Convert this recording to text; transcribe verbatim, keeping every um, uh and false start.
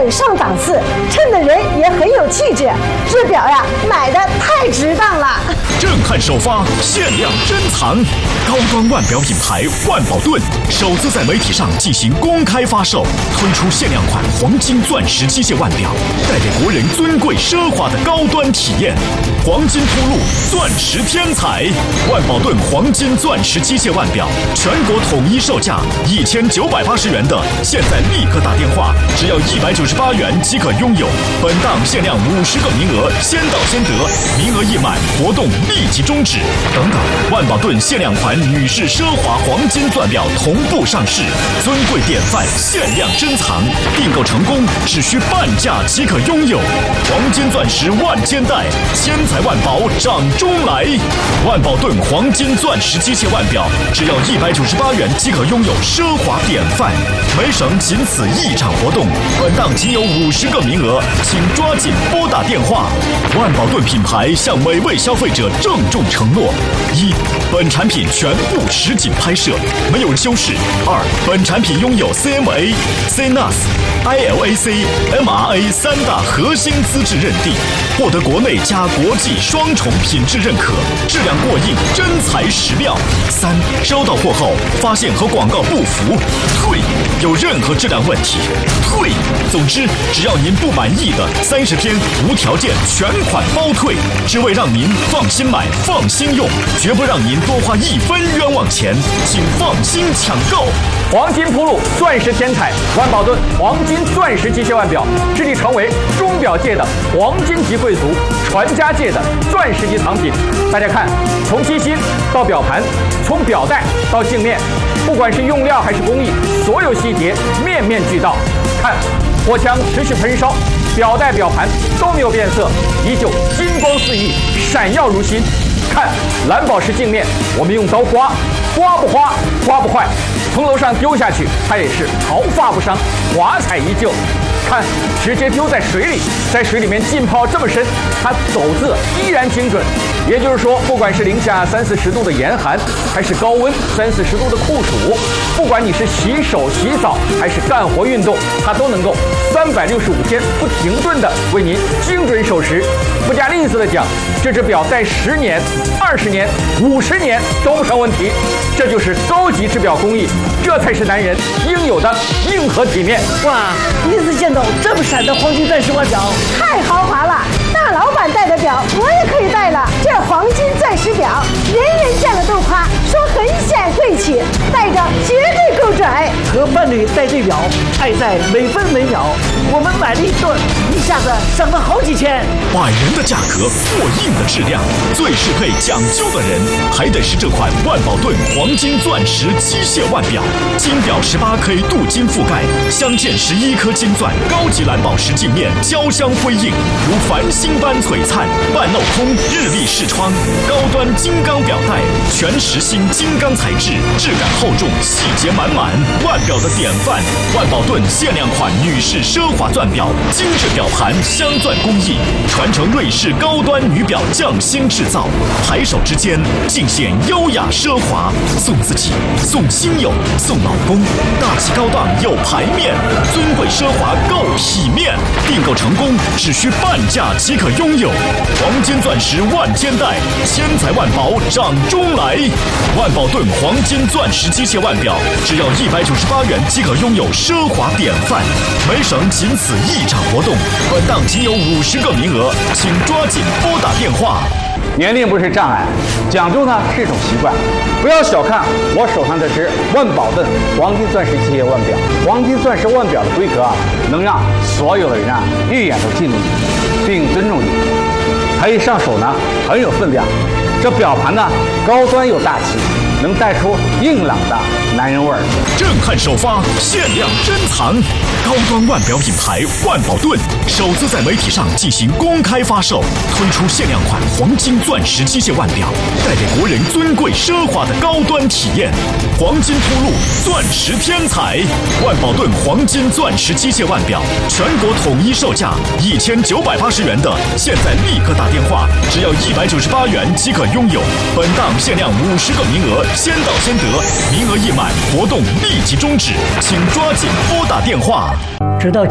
很上档次，称的人也很有气质。这表呀，买的太值当了。 震撼首发，限量珍藏，高端腕表品牌万宝盾首次在媒体上进行公开发售，推出限量款黄金钻石机械腕表，带给国人尊贵奢华的高端体验。黄金铺路，钻石天才，万宝盾黄金钻石机械腕表，全国统一售价一千九百八十元的，现在立刻打电话，只要一百九十八元即可拥有。本档限量五十个名额，先到先得，名额一满，活动立即终止。等等，万宝盾限量款女士奢华黄金钻表同步上市，尊贵典范，限量珍藏，订购成功只需半价即可拥有。黄金钻石万千代，千财万宝掌中来。万宝盾黄金钻石机械腕表，只要一百九十八元即可拥有奢华典范。每省仅此一场活动，本档仅有五十个名额，请抓紧拨打电话。万宝盾品牌向每位消费者郑重承诺：一、本产品全部实景拍摄，没有修饰；二、本产品拥有 C M A、C N A S、I L A C、M R A 三大核心资质认定，获得国内加国际双重品质认可，质量过硬，真材实料。三、收到货后发现和广告不符，退；有任何质量问题，退。总之，只要您不满意的，三十天无条件全款包退，只为让您放心买、放心用，绝不让您多花一分冤枉钱，请放心抢购。 黄金铺路，钻石天才，万宝盾黄金钻石机械腕表，致力成为钟表界的黄金级贵族，传家界的钻石级藏品。大家看，从机芯到表盘，从表带到镜面，不管是用料还是工艺，所有细节面面俱到。看，火枪持续喷烧，表带表盘都没有变色，依旧金光四溢，闪耀如新。看蓝宝石镜面，我们用刀刮，刮不花，刮不坏，从楼上丢下去，它也是毫发不伤，华彩依旧。看，直接丢在水里，在水里面浸泡这么深，它走字依然精准。也就是说，不管是零下三四十度的严寒，还是高温三四十度的酷暑，不管你是洗手、洗澡还是干活运动，它都能够三百六十五天不停顿的为您精准守时。不加吝啬的讲，这只表戴十年、二十年、五十年都不成问题。这就是高级制表工艺，这才是男人应有的硬核体面。 哇，第一次见到这么闪的黄金钻石腕表，太豪华了！大老板戴的表，我也可以戴了。这黄金钻石表，人人见了都夸，说很显贵气，戴着绝对够准。 和伴侣戴对表，爱在每分每秒。我们买了一对，一下子省了好几千。 百元的价格，过硬的质量，最适配讲究的人，还得是这款万宝盾黄金钻石机械腕表。金表十八 K 镀金覆盖，镶嵌十一颗金钻，高级蓝宝石镜面，交镶辉映，如繁星般璀璨。半镂空日立视窗，高端金刚表带，全实心金刚材质，质感厚重，细节满满。腕表的典范，万宝盾限量款女士奢华钻表，精致表盘，镶钻工艺，传承瑞士高端女表匠心制造，抬手之间尽显优雅奢华。送自己，送亲友，送老公，大气高档有排面，尊贵奢华够体面。订购成功只需半价即可拥有。黄金钻石万千代，千财万宝掌中来。万宝盾黄金钻石机械腕表，只要一百九十八元即可拥有奢华典范。每省仅此一场活动，本档仅有五十个名额，请抓紧拨打电话。 年龄不是障碍，讲究呢是一种习惯。不要小看我手上这只万宝盾黄金钻石机械腕表，黄金钻石腕表的规格啊，能让所有的人啊一眼都敬你，并尊重你。它一上手呢很有分量，这表盘呢高端又大气，能带出硬朗的男人味儿。 震撼首发，限量珍藏，高端腕表品牌万宝盾首次在媒体上进行公开发售，推出限量款黄金钻石机械腕表，带给国人尊贵奢华的高端体验。黄金铺路，钻石天才，万宝盾黄金钻石机械腕表，全国统一售价一千九百八十元的，现在立刻打电话，只要一百九十八元即可拥有。本档限量五十个名额，先到先得，名额一满，活动立即终止，请抓紧拨打电话。 直到